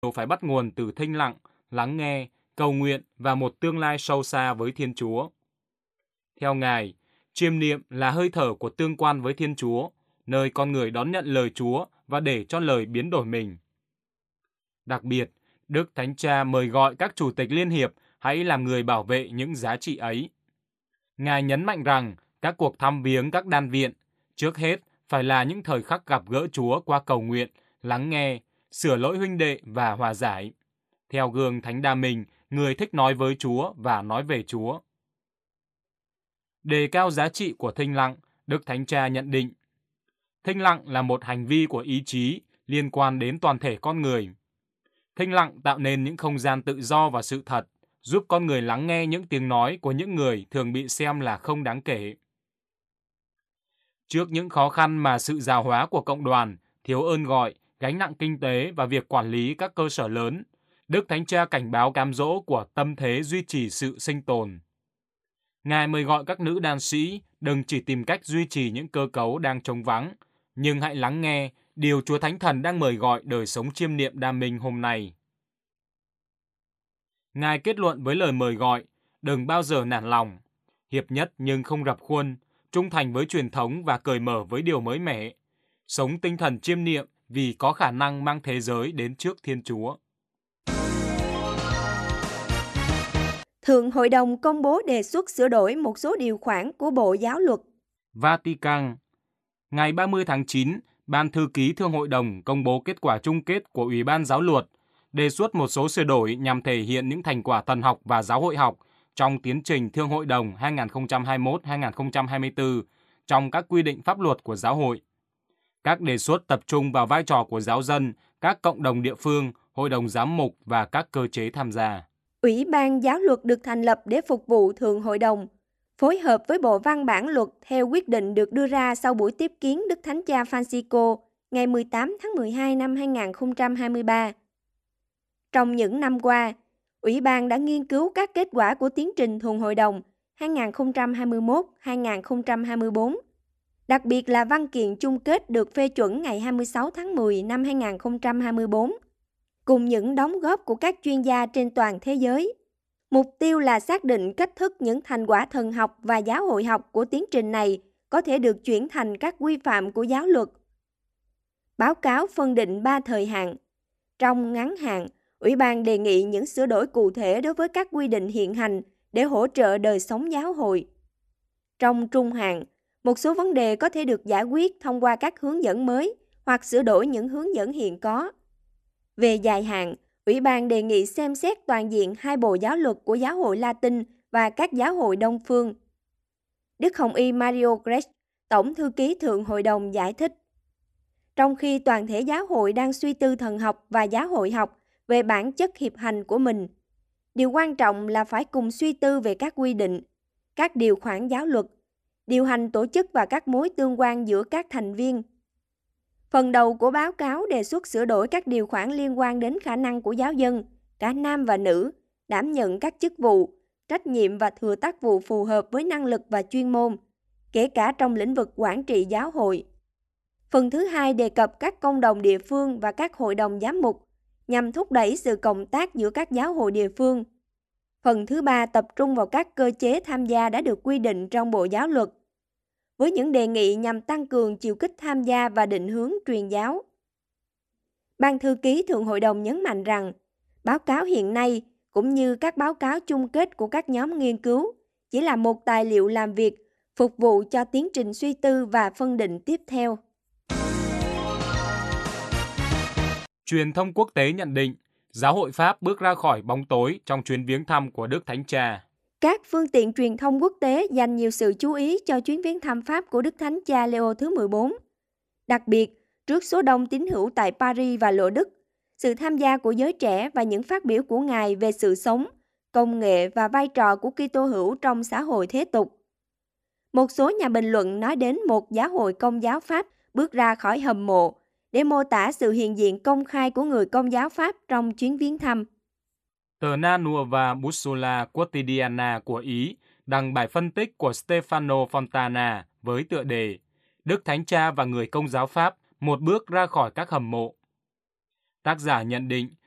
đều phải bắt nguồn từ thinh lặng, lắng nghe, cầu nguyện và một tương lai sâu xa với Thiên Chúa. Theo Ngài, chiêm niệm là hơi thở của tương quan với Thiên Chúa, nơi con người đón nhận lời Chúa và để cho lời biến đổi mình. Đặc biệt, Đức Thánh Cha mời gọi các chủ tịch liên hiệp hãy làm người bảo vệ những giá trị ấy. Ngài nhấn mạnh rằng các cuộc thăm viếng các đan viện, trước hết phải là những thời khắc gặp gỡ Chúa qua cầu nguyện, lắng nghe, sửa lỗi huynh đệ và hòa giải. Theo gương Thánh Đa Mình, người thích nói với Chúa và nói về Chúa. Đề cao giá trị của thinh lặng, Đức Thánh Cha nhận định, thinh lặng là một hành vi của ý chí liên quan đến toàn thể con người. Thinh lặng tạo nên những không gian tự do và sự thật, giúp con người lắng nghe những tiếng nói của những người thường bị xem là không đáng kể. Trước những khó khăn mà sự già hóa của cộng đoàn, thiếu ơn gọi, gánh nặng kinh tế và việc quản lý các cơ sở lớn, Đức Thánh Cha cảnh báo cám dỗ của tâm thế duy trì sự sinh tồn. Ngài mời gọi các nữ đan sĩ đừng chỉ tìm cách duy trì những cơ cấu đang trống vắng, nhưng hãy lắng nghe điều Chúa Thánh Thần đang mời gọi đời sống chiêm niệm đa minh hôm nay. Ngài kết luận với lời mời gọi, đừng bao giờ nản lòng, hiệp nhất nhưng không rập khuôn, trung thành với truyền thống và cởi mở với điều mới mẻ, sống tinh thần chiêm niệm vì có khả năng mang thế giới đến trước Thiên Chúa. Thượng Hội đồng công bố đề xuất sửa đổi một số điều khoản của Bộ Giáo luật. Vatican. Ngày 30 tháng 9, Ban Thư ký Thượng Hội đồng công bố kết quả chung kết của Ủy ban Giáo luật, đề xuất một số sửa đổi nhằm thể hiện những thành quả thần học và giáo hội học trong tiến trình Thượng Hội đồng 2021-2024 trong các quy định pháp luật của giáo hội. Các đề xuất tập trung vào vai trò của giáo dân, các cộng đồng địa phương, hội đồng giám mục và các cơ chế tham gia. Ủy ban Giáo luật được thành lập để phục vụ Thượng Hội đồng, phối hợp với Bộ Văn bản Luật theo quyết định được đưa ra sau buổi tiếp kiến Đức Thánh Cha Francisco ngày 18 tháng 12 năm 2023. Trong những năm qua, Ủy ban đã nghiên cứu các kết quả của tiến trình Thượng Hội đồng 2021-2024, đặc biệt là văn kiện chung kết được phê chuẩn ngày 26 tháng 10 năm 2024, cùng những đóng góp của các chuyên gia trên toàn thế giới. Mục tiêu là xác định cách thức những thành quả thần học và giáo hội học của tiến trình này có thể được chuyển thành các quy phạm của giáo luật. Báo cáo phân định 3 thời hạn. Trong ngắn hạn, Ủy ban đề nghị những sửa đổi cụ thể đối với các quy định hiện hành để hỗ trợ đời sống giáo hội. Trong trung hạn, một số vấn đề có thể được giải quyết thông qua các hướng dẫn mới hoặc sửa đổi những hướng dẫn hiện có. Về dài hạn, Ủy ban đề nghị xem xét toàn diện hai bộ giáo luật của giáo hội Latin và các giáo hội Đông phương. Đức Hồng Y Mario Grech, Tổng thư ký Thượng Hội đồng giải thích, trong khi toàn thể giáo hội đang suy tư thần học và giáo hội học về bản chất hiệp hành của mình, điều quan trọng là phải cùng suy tư về các quy định, các điều khoản giáo luật, điều hành tổ chức và các mối tương quan giữa các thành viên. Phần đầu của báo cáo đề xuất sửa đổi các điều khoản liên quan đến khả năng của giáo dân, cả nam và nữ, đảm nhận các chức vụ, trách nhiệm và thừa tác vụ phù hợp với năng lực và chuyên môn, kể cả trong lĩnh vực quản trị giáo hội. Phần thứ hai đề cập các công đồng địa phương và các hội đồng giám mục, nhằm thúc đẩy sự cộng tác giữa các giáo hội địa phương. Phần thứ ba tập trung vào các cơ chế tham gia đã được quy định trong Bộ Giáo luật, với những đề nghị nhằm tăng cường chiều kích tham gia và định hướng truyền giáo. Ban thư ký Thượng Hội đồng nhấn mạnh rằng, báo cáo hiện nay cũng như các báo cáo chung kết của các nhóm nghiên cứu chỉ là một tài liệu làm việc phục vụ cho tiến trình suy tư và phân định tiếp theo. Truyền thông quốc tế nhận định, giáo hội Pháp bước ra khỏi bóng tối trong chuyến viếng thăm của Đức Thánh Cha. Các phương tiện truyền thông quốc tế dành nhiều sự chú ý cho chuyến viếng thăm Pháp của Đức Thánh Cha Leo thứ 14. Đặc biệt, trước số đông tín hữu tại Paris và Lộ Đức, sự tham gia của giới trẻ và những phát biểu của Ngài về sự sống, công nghệ và vai trò của Kitô hữu trong xã hội thế tục. Một số nhà bình luận nói đến một giáo hội Công giáo Pháp bước ra khỏi hầm mộ để mô tả sự hiện diện công khai của người Công giáo Pháp trong chuyến viếng thăm. Tờ La Nuova Bussola Quotidiana của Ý đăng bài phân tích của Stefano Fontana với tựa đề Đức Thánh Cha và người Công giáo Pháp một bước ra khỏi các hầm mộ. Tác giả nhận định